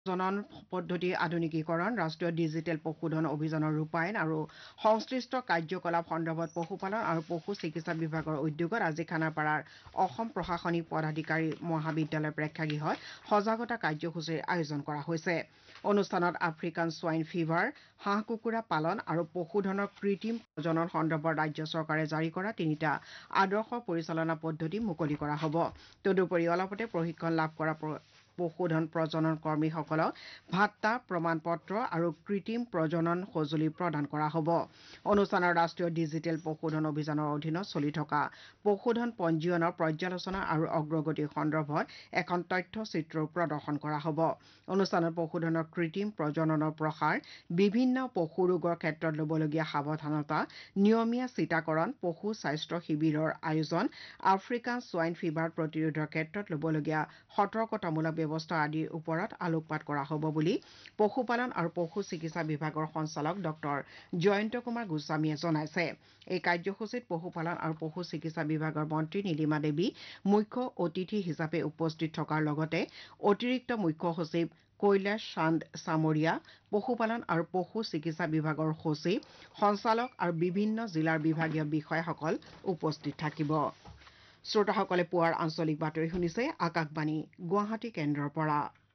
জনন পদ্ধতি আধুনিকীকৰণ ৰাষ্ট্ৰীয় ডিজিটেল পশুধন অভিযানৰ ৰূপায়ণ আৰু সংশ্লিষ্ট কাৰ্যকলাপ সন্দৰ্ভত পশুপালন আৰু পশু চিকিৎসা বিভাগৰ উদ্যোগত আজি খানাপাৰাৰ অসম প্ৰশাসনিক পদাধিকাৰী মহাবিদ্যালয় প্ৰেক্ষাগৃহত সজাগতা কাৰ্যসূচীৰ আয়োজন কৰা হৈছে অনুষ্ঠানত আফ্ৰিকান ছোৱাইন ফিভাৰ হাঁহ কুকুৰা পালন আৰু পশুধনৰ কৃত্ৰিম প্ৰজনন সন্দৰ্ভত ৰাজ্য চৰকাৰে জাৰি কৰা তিনিটা আদৰ্শ পৰিচালনা পদ্ধতি মুকলি কৰা হ'ব তদুপৰি অলপতে প্ৰশিক্ষণ লাভ কৰা পশুধন প্ৰজনন কৰ্মীসকলক ভাত্তা প্ৰমাণ পত্ৰ আৰু কৃত্ৰিম প্ৰজনন সঁজুলি প্ৰদান কৰা হ'ব অনুষ্ঠানৰ ৰাষ্ট্ৰীয় ডিজিটেল পশুধন অভিযানৰ অধীনত চলি থকা পশুধন পঞ্জীয়নৰ পৰ্যালোচনা আৰু অগ্ৰগতি সন্দৰ্ভত এখন তথ্যচিত্ৰও প্ৰদৰ্শন কৰা হ'ব অনুষ্ঠানত পশুধনৰ কৃত্ৰিম প্ৰজননৰ প্ৰসাৰ বিভিন্ন পশু ৰোগৰ ক্ষেত্ৰত ল'বলগীয়া সাৱধানতা নিয়মীয়া চিটাকৰণ পশু স্বাস্থ্য শিবিৰৰ আয়োজন আফ্ৰিকান ছোৱাইন ফিভাৰ প্ৰতিৰোধৰ ক্ষেত্ৰত ল'বলগীয়া সতৰ্কতামূলক ব্যৱস্থা আদিৰ ওপৰত আলোকপাত কৰা হ'ব বুলি পশুপালন আৰু পশু চিকিৎসা বিভাগৰ সঞ্চালক ডক্টৰ জয়ন্ত কুমাৰ গোস্বামীয়ে জনাইছে এই কাৰ্যসূচীত পশুপালন আৰু পশু চিকিৎসা বিভাগৰ মন্ত্ৰী নীলিমা দেৱী মুখ্য অতিথি হিচাপে উপস্থিত থকাৰ লগতে অতিৰিক্ত মুখ্য সচিব কৈলাশ চান্দ চামৰীয়া পশুপালন আৰু পশু চিকিৎসা বিভাগৰ সচিব সঞ্চালক আৰু বিভিন্ন জিলাৰ বিভাগীয় বিষয়াসকল উপস্থিত থাকিব শ্ৰোতাসকলে পুৱাৰ আঞ্চলিক বাতৰি শুনিছে আকাশবাণী গুৱাহাটী কেন্দ্ৰৰ পৰা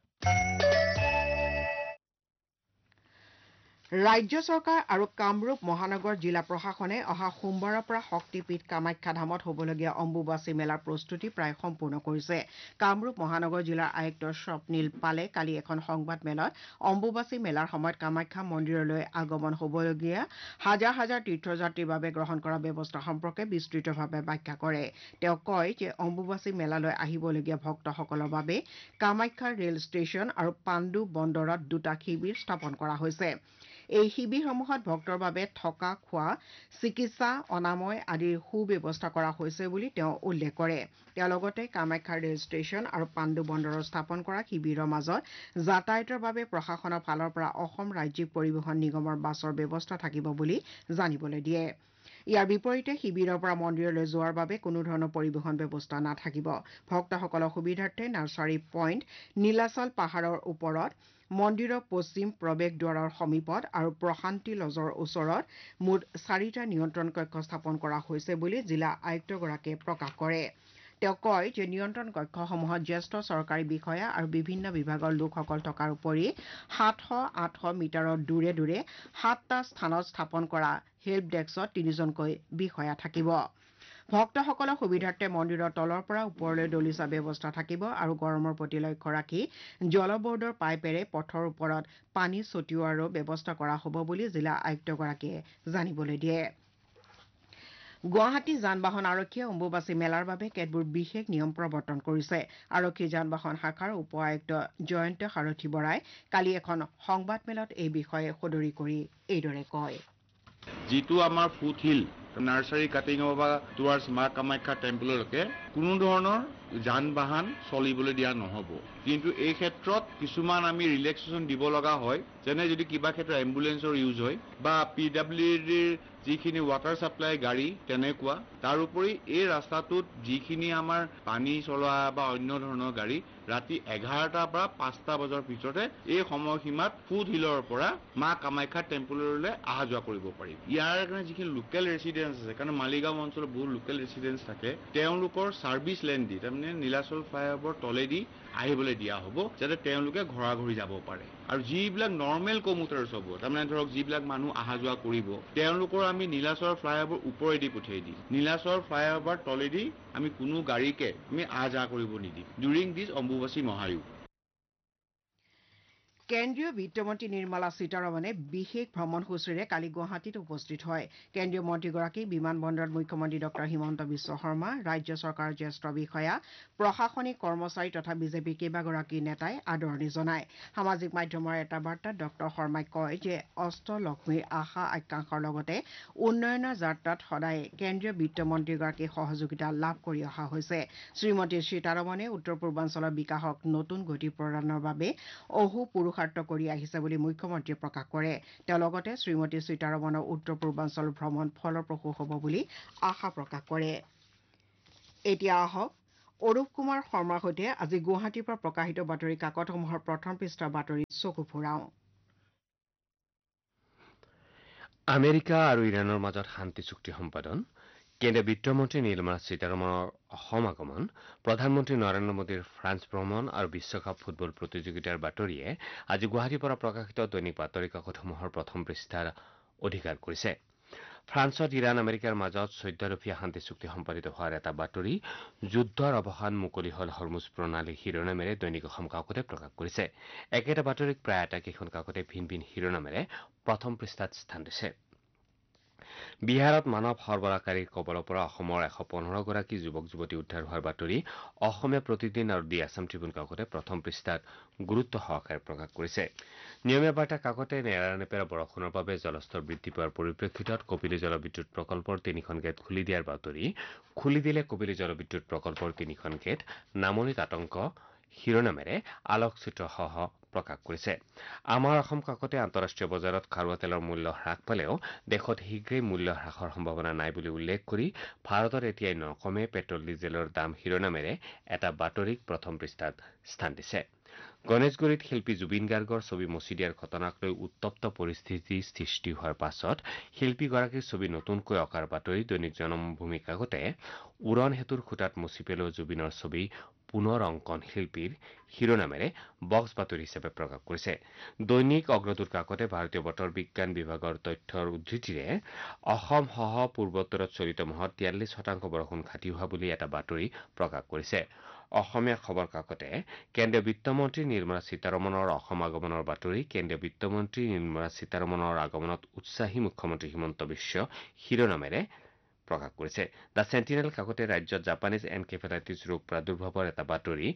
ৰাজ্য চৰকাৰ আৰু কামৰূপ মহানগৰ জিলা প্ৰশাসনে অহা সোমবাৰৰ পৰা শক্তিপীঠ কামাখ্যা ধামত হ'বলগীয়া অম্বুবাচী মেলাৰ প্ৰস্তুতি প্ৰায় সম্পূৰ্ণ কৰিছে কামৰূপ মহানগৰ জিলাৰ আয়ুক্ত স্বপ্নীল পালে কালি এখন সংবাদ মেলত অম্বুবাচী মেলাৰ সময়ত কামাখ্যা মন্দিৰলৈ আগমন হ'বলগীয়া হাজাৰ হাজাৰ তীৰ্থযাত্ৰীৰ বাবে গ্ৰহণ কৰা ব্যৱস্থা সম্পৰ্কে বিস্তৃতভাৱে ব্যাখ্যা কৰে তেওঁ কয় যে অম্বুবাচী মেলালৈ আহিবলগীয়া ভক্তসকলৰ বাবে কামাখ্যা ৰেল ষ্টেচন আৰু পাণ্ডু বন্দৰত দুটা শিবিৰ স্থাপন কৰা হৈছে এই শিবিৰসমূহত ভক্তৰ বাবে থকা খোৱা চিকিৎসা অনাময় আদিৰ সুব্যৱস্থা কৰা হৈছে বুলি তেওঁ উল্লেখ কৰে তেওঁ লগতে কামাখ্যা ৰেল ষ্টেচন আৰু পাণ্ডু বন্দৰত স্থাপন কৰা শিবিৰৰ মাজত যাতায়াতৰ বাবে প্ৰশাসনৰ ফালৰ পৰা অসম ৰাজ্যিক পৰিবহণ নিগমৰ বাছৰ ব্যৱস্থা থাকিব বুলি জানিবলৈ দিয়ে ইয়াৰ বিপৰীতে শিবিৰৰ পৰা মন্দিৰলৈ যোৱাৰ বাবে কোনো ধৰণৰ পৰিবহণ ব্যৱস্থা নাথাকিব ভক্তসকলৰ সুবিধাৰ্থে নাৰ্চাৰী পইণ্ট নীলাচল পাহাৰৰ ওপৰত মন্দিৰৰ পশ্চিম প্ৰৱেশ দুৱাৰৰ সমীপত আৰু প্ৰশান্তি লজৰ ওচৰত মুঠ 4টা নিয়ন্ত্ৰণ কক্ষ স্থাপন কৰা হৈছে বুলি জিলা আয়ুক্তগৰাকীয়ে প্ৰকাশ কৰে তেওঁ কয় যে নিয়ন্ত্ৰণ কক্ষসমূহত জ্যেষ্ঠ চৰকাৰী বিষয়া আৰু বিভিন্ন বিভাগৰ লোকসকল থকাৰ উপৰি 700-800 মিটাৰৰ দূৰে দূৰে 7টা স্থানত স্থাপন কৰা হেল্প ডেস্কত 3জনকৈ বিষয়া থাকিব ভক্তসকলৰ সুবিধাৰ্থে মন্দিৰৰ তলৰ পৰা ওপৰলৈ দলিচা ব্যৱস্থা থাকিব আৰু গৰমৰ প্ৰতি লক্ষ্য ৰাখি জলবৰ্ডৰ পাইপেৰে পথৰ ওপৰত পানী ছটিওৱাৰো ব্যৱস্থা কৰা হ'ব বুলি জিলা আয়ুক্তগৰাকীয়ে জানিবলৈ দিয়ে গুৱাহাটী যান বাহন আৰক্ষীয়ে অম্বুবাচী মেলাৰ বাবে কেতবোৰ বিশেষ নিয়ম প্ৰৱৰ্তন কৰিছে আৰক্ষী যান বাহন শাখাৰ উপ আয়ুক্ত জয়ন্ত সাৰথী বৰাই কালি এখন সংবাদমেলত এই বিষয়ে সদৰি কৰি এইদৰে কয় যিটো আমাৰ ফুট হিল নাৰ্চাৰী কাটিঙৰ পৰা টুৱাৰ্ডছ মা কামাখ্যা টেম্পললৈকে কোনো ধৰণৰ যান বাহন চলিবলৈ দিয়া নহ'ব কিন্তু এই ক্ষেত্ৰত কিছুমান আমি ৰিলেক্সেশ্যন দিব লগা হয় যেনে যদি কিবা ক্ষেত্ৰত এম্বুলেন্সৰ ইউজ হয় বা PWDৰ যিখিনি ৱাটাৰ ছাপ্লাই গাড়ী তেনেকুৱা তাৰোপৰি এই ৰাস্তাটোত যিখিনি আমাৰ পানী চলোৱা বা অন্য ধৰণৰ গাড়ী ৰাতি 11টাৰ পৰা 5টা বজাৰ ভিতৰতে এই সময়সীমাত ফুট হিলৰ পৰা মা কামাখ্যা টেম্পললৈ অহা যোৱা কৰিব পাৰিব ইয়াৰ কাৰণে যিখিনি লোকেল ৰেচিডেন্স আছে কাৰণ মালিগাঁও অঞ্চলত বহুত লোকেল ৰেচিডেন্স থাকে তেওঁলোকৰ ছাৰ্ভিচ লেন দি তাৰমানে নীলাচল ফ্লাইঅভাৰ তলেদি আহিবলৈ দিয়া হ'ব যাতে তেওঁলোকে ঘৰা ঘৰি যাব পাৰে আৰু যিবিলাক নৰ্মেল কমিউটাৰ্ছ হ'ব তাৰমানে ধৰক যিবিলাক মানুহ অহা যোৱা কৰিব তেওঁলোকৰ আমি নীলাচল ফ্লাইঅভাৰ ওপৰেদি পঠিয়াই দিম নীলাচল ফ্লাইঅভাৰ তলেদি আমি কোনো গাড়ীকে আমি আহ যাহ কৰিব নিদিম ডিউৰিং দিছ অম্বুবাচী মহায়ুগ কেন্দ্ৰীয় বিত্তমন্ত্ৰী নিৰ্মলা সীতাৰমণে বিশেষ ভ্ৰমণসূচীৰে কালি গুৱাহাটীত উপস্থিত হয় কেন্দ্ৰীয় মন্ত্ৰীগৰাকী বিমান বন্দৰত মুখ্যমন্ত্ৰী ডঃ হিমন্ত বিশ্ব শৰ্মা ৰাজ্য চৰকাৰৰ জ্যেষ্ঠ বিষয়া প্ৰশাসনিক কৰ্মচাৰী তথা বিজেপিৰ কেইবাগৰাকী নেতাই আদৰণি জনায় সামাজিক মাধ্যমৰ এটা বাৰ্তাত ডঃ শৰ্মাই কয় যে অষ্টলক্ষ্মীৰ আশা আকাংক্ষাৰ লগতে উন্নয়নৰ যাত্ৰাত সদায় কেন্দ্ৰীয় বিত্তমন্ত্ৰীগৰাকীৰ সহযোগিতা লাভ কৰি অহা হৈছে শ্ৰীমতী সীতাৰমণে উত্তৰ পূৰ্বাঞ্চলৰ বিকাশক নতুন গতি প্ৰদানৰ বাবে পুৰুষাৰ্থ কৰি আহিছে বুলি মুখ্যমন্ত্ৰীয়ে প্ৰকাশ কৰে তেওঁ লগতে শ্ৰীমতী সীতাৰমণৰ উত্তৰ পূৰ্বাঞ্চল ভ্ৰমণ ফলপ্ৰসূ হ'ব বুলি আশা প্ৰকাশ কৰে এতিয়া আহক অৰূপ কুমাৰ শৰ্মাৰ সৈতে আজি গুৱাহাটীৰ পৰা প্ৰকাশিত বাতৰি কাকতসমূহৰ প্ৰথম পৃষ্ঠাৰ বাতৰি চকু ফুৰাওঁ। আমেৰিকা আৰু ইৰাণৰ মাজত শান্তি চুক্তি সম্পাদন, কেন্দ্ৰীয় বিত্তমন্ত্ৰী নিৰ্মলা সীতাৰমণৰ অসম আগমন, প্ৰধানমন্ত্ৰী নৰেন্দ্ৰ মোদীৰ ফ্ৰান্স ভ্ৰমণ আৰু বিশ্বকাপ ফুটবল প্ৰতিযোগিতাৰ বাতৰিয়ে আজি গুৱাহাটীৰ পৰা প্ৰকাশিত দৈনিক বাতৰি কাকতসমূহৰ প্ৰথম পৃষ্ঠাৰ অধিকাৰ কৰিছে। ফ্ৰান্সত ইৰাণ আমেৰিকাৰ মাজত 14 দফীয়া শান্তি চুক্তি সম্পাদিত হোৱাৰ এটা বাতৰি, যুদ্ধৰ অৱসান মুকলি হল হৰমুজ প্ৰণালী শিৰোনামেৰে দৈনিক অসম কাকতে প্ৰকাশ কৰিছে। একেটা বাতৰিক প্ৰায় আটাইকেইখন কাকতে ভিন ভিন শিৰোনামেৰে প্ৰথম পৃষ্ঠাত স্থান দিছে। বিহাৰত মানৱ সৰবৰাহকাৰীৰ কবলৰ পৰা অসমৰ 115গৰাকী যুৱক যুৱতী উদ্ধাৰ হোৱাৰ বাতৰি অসমীয়া প্ৰতিদিন আৰু দি আছাম ট্ৰিবিউন কাকতে প্ৰথম পৃষ্ঠাত গুৰুত্ব সহকাৰে প্ৰকাশ কৰিছে। নিয়মীয়া বাৰ্তা কাকতে নেৰানেপেৰা বৰষুণৰ বাবে জলস্তৰ বৃদ্ধি পোৱাৰ পৰিপ্ৰেক্ষিতত কপিলী জলবিদ্যুৎ প্ৰকল্পৰ 3খন গেট খুলি দিয়াৰ বাতৰি, খুলি দিলে কপিলী জলবিদ্যুৎ প্ৰকল্পৰ 3খন গেট, নামনিত আতংক শিৰোনামেৰে আলোকচিত্ৰসহ প্ৰকাশ কৰিছে। আমাৰ অসম কাকতে আন্তঃৰাষ্ট্ৰীয় বজাৰত খাৰুৱা তেলৰ মূল্য হ্ৰাস পালেও দেশত শীঘ্ৰেই মূল্য হ্ৰাসৰ সম্ভাৱনা নাই বুলি উল্লেখ কৰি ভাৰতত এতিয়াই নকমে পেট্ৰল ডিজেলৰ দাম শিৰোনামেৰে এটা বাতৰিক প্ৰথম পৃষ্ঠাত স্থান দিছে। গণেশগুৰিত শিল্পী জুবিন গাৰ্গৰ ছবি মচি দিয়াৰ ঘটনাক লৈ উত্তপ্ত পৰিস্থিতি সৃষ্টি হোৱাৰ পাছত শিল্পীগৰাকীৰ ছবি নতুনকৈ অঁকাৰ বাতৰি দৈনিক জনমভূমি কাকতে উৰণ সেতুৰ খুটাত মচি পেলোৱা জুবিনৰ ছবি পুনৰ অংকন শিল্পীৰ শিৰোনামেৰে বক্স বাতৰি হিচাপে প্ৰকাশ কৰিছে। দৈনিক অগ্ৰদূত কাকতে ভাৰতীয় বতৰ বিজ্ঞান বিভাগৰ তথ্যৰ উদ্ধৃতিৰে অসমসহ পূৰ্বোত্তৰত চলিত মাহত 43% বৰষুণ ঘাটি হোৱা বুলি এটা বাতৰি প্ৰকাশ কৰিছে। অসমীয়া খবৰ কাকতে কেন্দ্ৰীয় বিত্তমন্ত্ৰী নিৰ্মলা সীতাৰমণৰ অসম আগমনৰ বাতৰি, কেন্দ্ৰীয় বিত্তমন্ত্ৰী নিৰ্মলা সীতাৰমণৰ আগমনত উৎসাহী মুখ্যমন্ত্ৰী হিমন্ত বিশ্ব শিৰোনামেৰে প্ৰকাশ কৰিছে। দ্য চেণ্টিনেল কাকতে ৰাজ্যত জাপানীজ এনকেফেলাইটিছ ৰোগ প্ৰাদুৰ্ভাৱৰ এটা বাতৰি,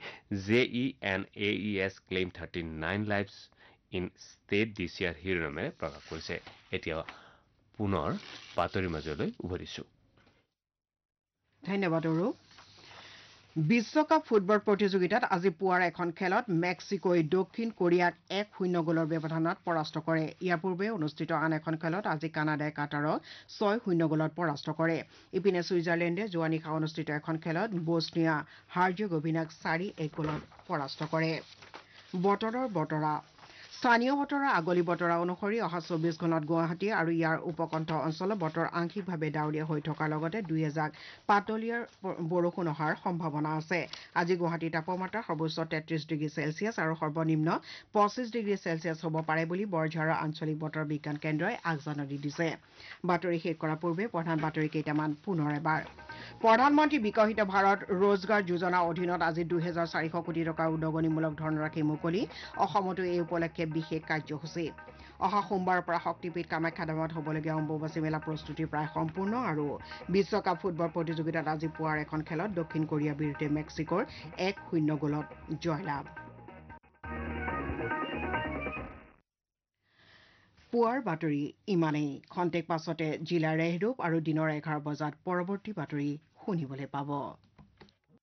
JENAES claim 39 lives in state দিছ ইয়াৰ শিৰোনামেৰে প্ৰকাশ কৰিছে। এতিয়া পুনৰ বাতৰিৰ মাজলৈ উভতিছো। ধন্যবাদ অৰূপ। বিশ্বকাপ ফুটবল প্ৰতিযোগিতাত আজি পুৱাৰ এখন খেলত মেক্সিকোই দক্ষিণ কোৰিয়াক 1-0 গ'লৰ ব্যৱধানত পৰাস্ত কৰে। ইয়াৰ পূৰ্বে অনুষ্ঠিত আন এখন খেলত আজি কানাডাই কাটাৰক 6-0 গ'লত পৰাস্ত কৰে। ইপিনে ছুইজাৰলেণ্ডে যোৱা নিশা অনুষ্ঠিত এখন খেলত বছনিয়া হাৰ্জেগোভিনাক 4-1 গ'লত পৰাস্ত কৰে। বতৰৰ বতৰা স্থানীয় বতৰৰ আগলি বতৰা অনুসৰি অহা 24 ঘণ্টাত গুৱাহাটী আৰু ইয়াৰ উপকণ্ঠ অঞ্চলত বতৰ আংশিকভাৱে ডাৱৰীয়া হৈ থকাৰ লগতে দুই এজাক পাতলীয়া বৰষুণ অহাৰ সম্ভাৱনা আছে। আজি গুৱাহাটীৰ তাপমাত্ৰা সৰ্বোচ্চ 33 ডিগ্ৰী চেলছিয়াছ আৰু সৰ্বনিম্ন 25 ডিগ্ৰী চেলছিয়াছ হ'ব পাৰে বুলি বৰঝাৰৰ আঞ্চলিক বতৰ বিজ্ঞান কেন্দ্ৰই আগজাননী দিছে। বাতৰি শেষ কৰাৰ পূৰ্বে প্ৰধান বাতৰি কেইটামান পুনৰ এবাৰ। প্ৰধানমন্ত্ৰী বিকশিত ভাৰত ৰোজগাৰ যোজনাৰ অধীনত আজি 2400 কোটি টকাৰ উদগনিমূলক ধনৰাশি মুকলি, অসমতো এই উপলক্ষে বিশেষ কাৰ্যসূচী। অহা সোমবাৰৰ পৰা শক্তিপীঠ কামাখ্যা ধামত হ'বলগীয়া অম্বুবাচী মেলা প্ৰস্তুতি প্ৰায় সম্পূৰ্ণ আৰু বিশ্বকাপ ফুটবল প্ৰতিযোগিতাত আজি পুৱাৰ এখন খেলত দক্ষিণ কোৰিয়াৰ বিৰুদ্ধে মেক্সিকোৰ 1-0 গ'লত জয়লাভ। পুৱাৰ বাতৰি ইমানেই। খন্তেক পাছতে জিলাৰ ৰেহৰূপ আৰু দিনৰ 11 বজাত পৰৱৰ্তী বাতৰি শুনিবলৈ পাব।